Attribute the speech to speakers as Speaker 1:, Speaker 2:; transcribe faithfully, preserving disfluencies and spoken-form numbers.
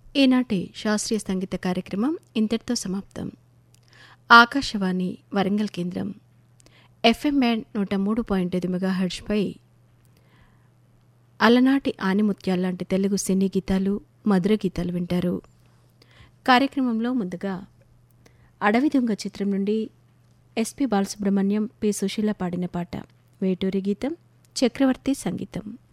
Speaker 1: ఈనాటి శాస్త్రీయ సంగీత కార్యక్రమం ఇంతటితో సమాప్తం. ఆకాశవాణి వరంగల్ కేంద్రం ఎఫ్ఎం బ్యాండ్ నూట మూడు పాయింట్ ఐదు మెగాహెర్ట్జ్పై అలనాటి ఆనిముత్యాల్లాంటి తెలుగు సినీ గీతాలు, మధుర గీతాలు వింటారు. కార్యక్రమంలో ముందుగా అడవి దొంగ చిత్రం నుండి ఎస్పి బాలసుబ్రహ్మణ్యం, పి సుశీల పాడిన పాట, వేటూరి గీతం, చక్రవర్తి సంగీతం.